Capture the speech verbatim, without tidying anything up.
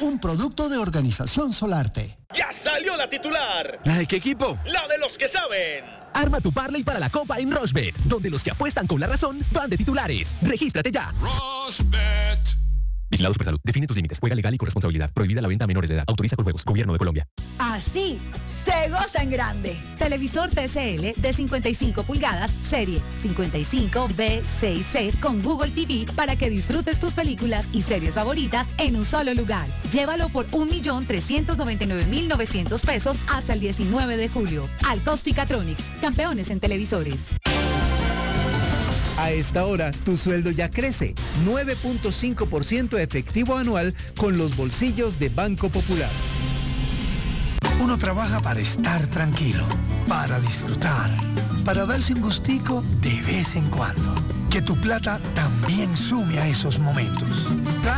un producto de Organización Solarte. ¡Ya salió la titular! ¿La de qué equipo? ¡La de los que saben! Arma tu parlay para la Copa en Rushbet, donde los que apuestan con la razón van de titulares. ¡Regístrate ya! Rushbet. Vigilado Supersalud. Define tus límites. Juega legal y con responsabilidad. Prohibida la venta a menores de edad. Autoriza con juegos. Gobierno de Colombia. Así se goza en grande. Televisor T C L de cincuenta y cinco pulgadas, serie cincuenta y cinco B seis C con Google T V para que disfrutes tus películas y series favoritas en un solo lugar. Llévalo por un millón trescientos noventa y nueve mil novecientos pesos hasta el diecinueve de julio. Alcosticatronics, campeones en televisores. A esta hora, tu sueldo ya crece, nueve punto cinco por ciento efectivo anual con los bolsillos de Banco Popular. Uno trabaja para estar tranquilo, para disfrutar, para darse un gustico de vez en cuando. Que tu plata también sume a esos momentos.